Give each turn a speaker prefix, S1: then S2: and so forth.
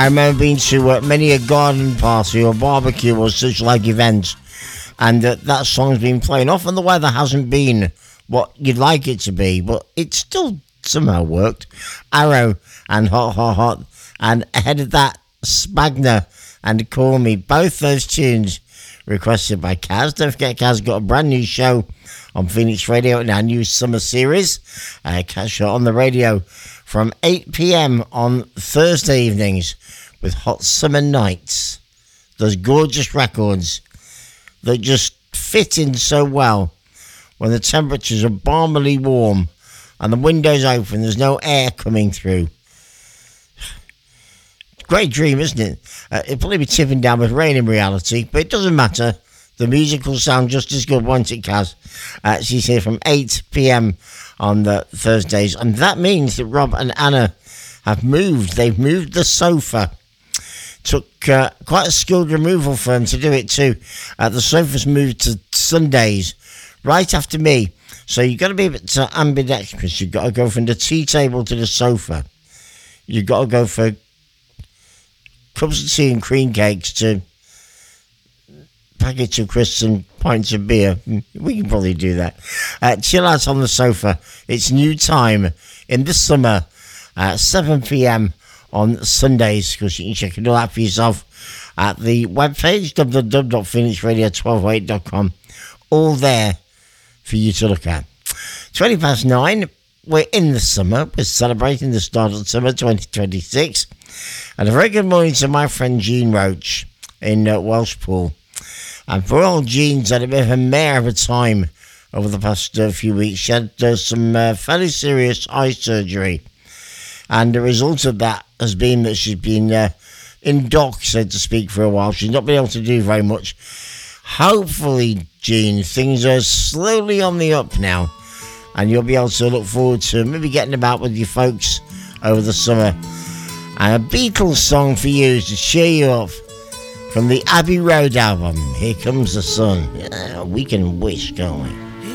S1: I remember being to many a garden party or barbecue or such like event, and that song's been playing. Often the weather hasn't been what you'd like it to be, but it still somehow worked. Arrow and Hot Hot Hot, and ahead of that, Spagna and Call Me. Both those tunes requested by Kaz. Don't forget, Kaz got a brand new show on Phoenix Radio in our new summer series. Kaz Show on the radio from 8 p.m. on Thursday evenings with Hot Summer Nights. Those gorgeous records that just fit in so well when the temperatures are balmily warm and the windows open, there's no air coming through. Great dream, isn't it? It'll probably be tipping down with rain in reality, but it doesn't matter. The music will sound just as good, won't it, Kaz? She's here from 8 p.m. on the Thursdays, and that means that Rob and Anna have moved. They've moved the sofa. Took quite a skilled removal firm to do it too. The sofa's moved to Sundays, right after me. So you've got to be a bit ambidextrous. You've got to go from the tea table to the sofa. You've got to go for cups of tea and cream cakes to packets of crisps and pints of beer. We can probably do that. Chill out on the sofa. It's new time in the summer, 7 p.m. on Sundays, because you can check it all out for yourself at the webpage, www.phoenixradio1208.com. All there for you to look at. 20 past 9. We're in the summer. We're celebrating the start of summer 2026. And a very good morning to my friend Jean Roach in Welshpool. And for old Jean's had a bit of a mare of a time over the past few weeks. She had some fairly serious eye surgery. And the result of that has been that she's been in dock, so to speak, for a while. She's not been able to do very much. Hopefully, Jean, things are slowly on the up now. And you'll be able to look forward to maybe getting about with your folks over the summer. And a Beatles song for you to cheer you up from the Abbey Road album. Here Comes the Sun. We can wish, can't we?